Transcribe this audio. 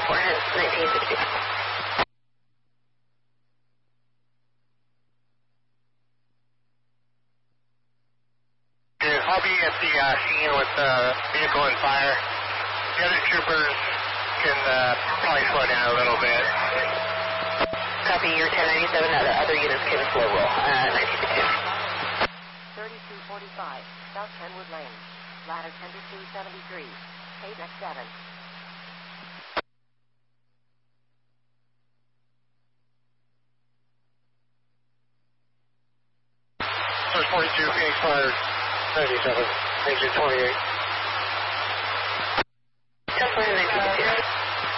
hence 1960. I'll be at the scene with the vehicle and fire. The other troopers can probably slow down a little bit. Copy, your 1097, other units can slow roll, 1962. 3245, South Kenwood Lane, ladder 10-273, KX 7. Source 42, Phoenix Fire, 97, engine 28. Just for 1962.